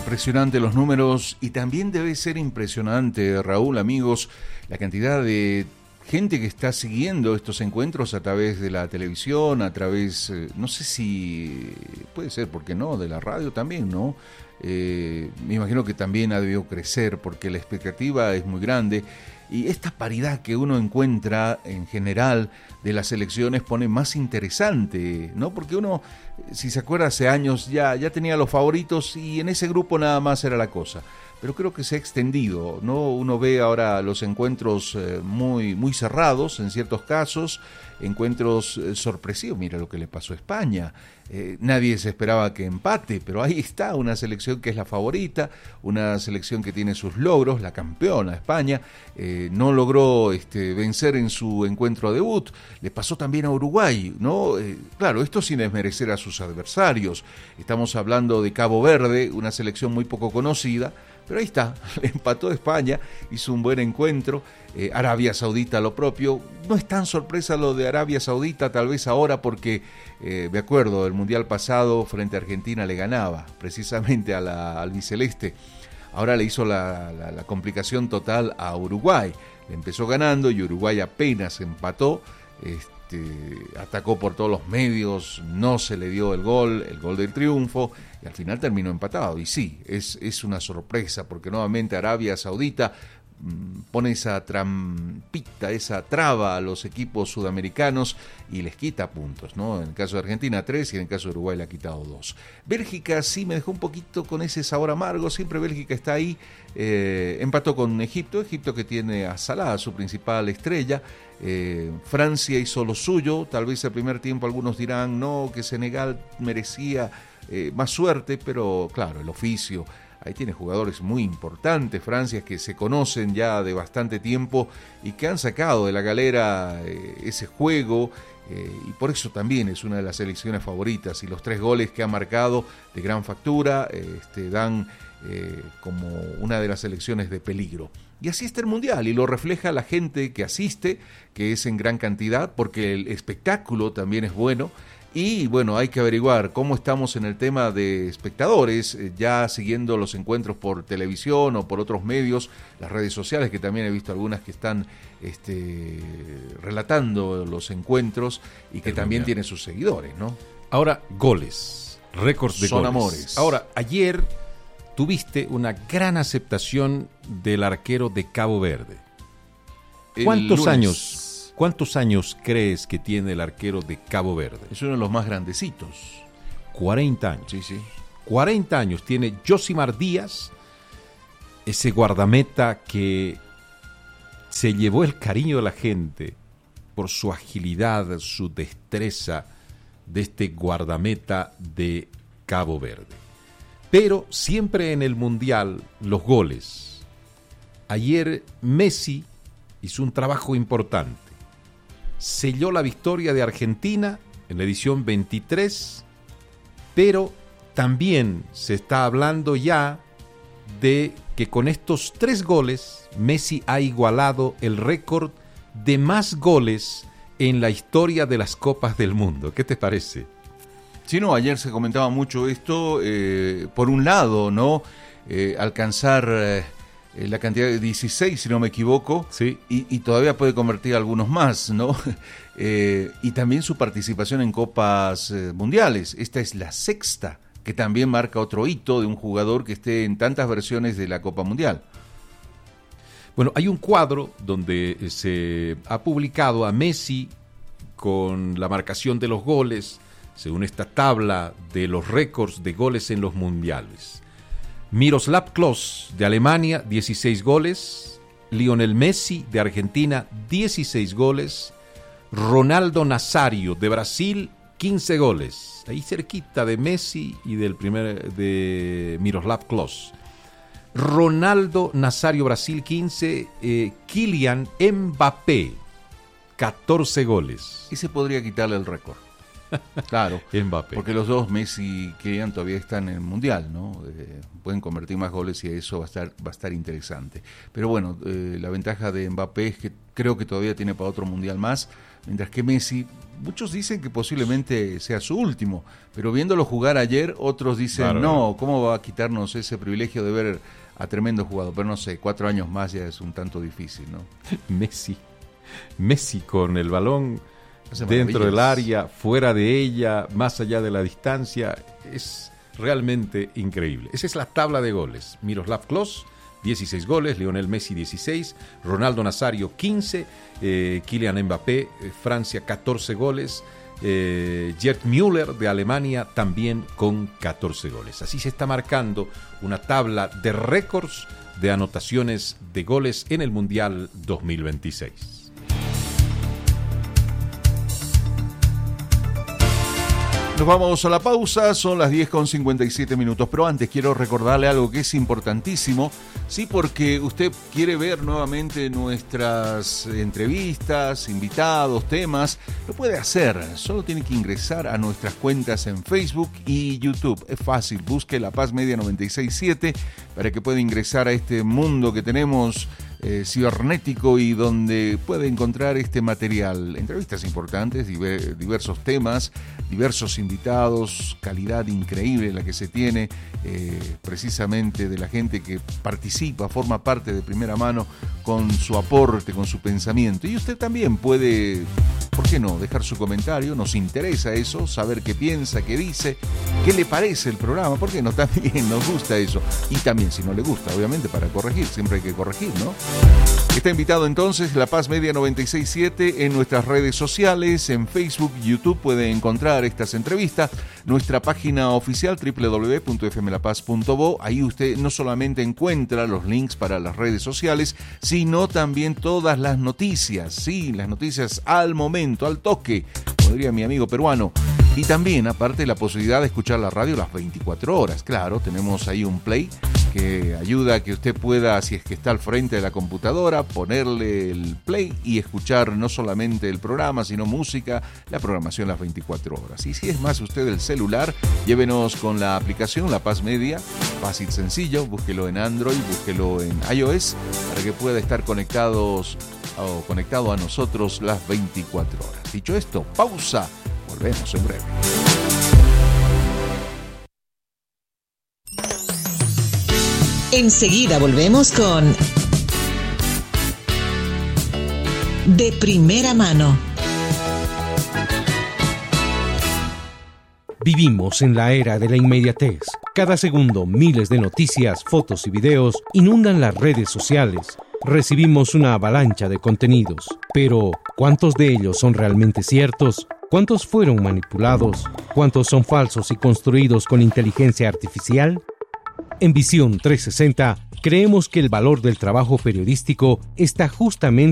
Impresionante los números y también debe ser impresionante, Raúl, amigos, la cantidad de gente que está siguiendo estos encuentros a través de la televisión, a través, no sé si puede ser, ¿por qué no?, de la radio también, ¿no? Me imagino que también ha debido crecer porque la expectativa es muy grande y esta paridad que uno encuentra en general de las elecciones pone más interesante, ¿no? Porque uno, si se acuerda, hace años ya tenía los favoritos y en ese grupo nada más era la cosa. Pero creo que se ha extendido, ¿no? Uno ve ahora los encuentros muy cerrados en ciertos casos, encuentros sorpresivos. Mira lo que le pasó a España. Nadie se esperaba que empate, pero ahí está una selección que es la favorita, una selección que tiene sus logros, la campeona España. No logró vencer en su encuentro debut. Le pasó también a Uruguay, ¿no? Claro, esto sin desmerecer a sus adversarios. Estamos hablando de Cabo Verde, una selección muy poco conocida. Pero ahí está, le empató a España, hizo un buen encuentro. Arabia Saudita lo propio. No es tan sorpresa lo de Arabia Saudita, tal vez ahora, porque me acuerdo, el Mundial pasado frente a Argentina le ganaba precisamente al albiceleste. Ahora le hizo la complicación total a Uruguay. Le empezó ganando y Uruguay apenas empató. Atacó por todos los medios, no se le dio el gol del triunfo, y al final terminó empatado. Y sí, es una sorpresa, porque nuevamente Arabia Saudita pone esa trampita, esa traba a los equipos sudamericanos y les quita puntos, ¿no? En el caso de Argentina 3 y en el caso de Uruguay le ha quitado 2. Bélgica sí me dejó un poquito con ese sabor amargo, siempre Bélgica está ahí. Empató con Egipto que tiene a Salah, su principal estrella. Francia hizo lo suyo, tal vez al primer tiempo algunos dirán no, que Senegal merecía más suerte, pero claro, el oficio, ahí tiene jugadores muy importantes, Francia, que se conocen ya de bastante tiempo y que han sacado de la galera ese juego, y por eso también es una de las selecciones favoritas, y los 3 goles que ha marcado de gran factura dan como una de las selecciones de peligro. Y así está el Mundial, y lo refleja la gente que asiste, que es en gran cantidad, porque el espectáculo también es bueno. Y bueno, hay que averiguar cómo estamos en el tema de espectadores, ya siguiendo los encuentros por televisión o por otros medios, las redes sociales, que también he visto algunas que están relatando los encuentros y que también tienen sus seguidores, ¿no? Ahora, goles, récords de Son goles. Amores. Ahora, ayer tuviste una gran aceptación del arquero de Cabo Verde. ¿Cuántos años crees que tiene el arquero de Cabo Verde? Es uno de los más grandecitos. 40 años. Sí. 40 años tiene Josimar Díaz, ese guardameta que se llevó el cariño de la gente por su agilidad, su destreza, de este guardameta de Cabo Verde. Pero siempre en el Mundial, los goles. Ayer Messi hizo un trabajo importante. Selló la victoria de Argentina en la edición 23, pero también se está hablando ya de que con estos 3 goles Messi ha igualado el récord de más goles en la historia de las Copas del Mundo. ¿Qué te parece? Sí, no, ayer se comentaba mucho esto, por un lado, ¿no? Alcanzar la cantidad de 16, si no me equivoco, sí. y todavía puede convertir algunos más, ¿no? Y también su participación en Copas Mundiales. Esta es la 6ª, que también marca otro hito de un jugador que esté en tantas versiones de la Copa Mundial. Bueno, hay un cuadro donde se ha publicado a Messi con la marcación de los goles, según esta tabla de los récords de goles en los mundiales. Miroslav Klose de Alemania, 16 goles. Lionel Messi de Argentina, 16 goles. Ronaldo Nazario de Brasil, 15 goles. Ahí cerquita de Messi y de Miroslav Klose. Ronaldo Nazario, Brasil, 15. Kylian Mbappé, 14 goles. Ese podría quitarle el récord. Claro, Mbappé. porque los dos, Messi y Kylian, todavía están en el Mundial, ¿no? Pueden convertir más goles y eso va a estar interesante. Pero bueno, la ventaja de Mbappé es que creo que todavía tiene para otro Mundial más, mientras que Messi, muchos dicen que posiblemente sea su último, pero viéndolo jugar ayer, otros dicen, claro, no, ¿cómo va a quitarnos ese privilegio de ver a tremendo jugador? Pero no sé, 4 años más ya es un tanto difícil, ¿no? Messi con el balón dentro del área, fuera de ella, más allá de la distancia, es realmente increíble. Esa es la tabla de goles. Miroslav Klose, 16 goles, Lionel Messi 16, Ronaldo Nazario 15, Kylian Mbappé, Francia 14 goles, Gerd Müller de Alemania también con 14 goles. Así se está marcando una tabla de récords de anotaciones de goles en el Mundial 2026. Nos vamos a la pausa, son las 10:57, pero antes quiero recordarle algo que es importantísimo, sí, porque usted quiere ver nuevamente nuestras entrevistas, invitados, temas, lo puede hacer, solo tiene que ingresar a nuestras cuentas en Facebook y YouTube, es fácil, busque La Paz Media 967 para que pueda ingresar a este mundo que tenemos cibernético y donde puede encontrar este material, entrevistas importantes, diversos temas, diversos invitados, calidad increíble la que se tiene precisamente de la gente que participa, forma parte de primera mano con su aporte, con su pensamiento. Y usted también puede, ¿por qué no?, dejar su comentario, nos interesa eso, saber qué piensa, qué dice, qué le parece el programa, ¿por qué no? También nos gusta eso. Y también si no le gusta, obviamente, para corregir, siempre hay que corregir, ¿no? Está invitado entonces La Paz Media 967 en nuestras redes sociales, en Facebook, YouTube puede encontrar estas entrevistas, nuestra página oficial www.fmlapaz.bo, ahí usted no solamente encuentra los links para las redes sociales, sino también todas las noticias, sí, las noticias al momento, al toque, como diría mi amigo peruano. Y también, aparte, la posibilidad de escuchar la radio las 24 horas. Claro, tenemos ahí un play que ayuda a que usted pueda, si es que está al frente de la computadora, ponerle el play y escuchar no solamente el programa, sino música, la programación las 24 horas. Y si es más usted el celular, llévenos con la aplicación La Paz Media, fácil, sencillo, búsquelo en Android, búsquelo en iOS, para que pueda estar conectado a nosotros las 24 horas. Dicho esto, pausa. Volvemos en breve. Enseguida volvemos con De Primera Mano. Vivimos en la era de la inmediatez. Cada segundo, miles de noticias, fotos y videos inundan las redes sociales. Recibimos una avalancha de contenidos. Pero, ¿cuántos de ellos son realmente ciertos? ¿Cuántos fueron manipulados? ¿Cuántos son falsos y construidos con inteligencia artificial? En Visión 360, creemos que el valor del trabajo periodístico está justamente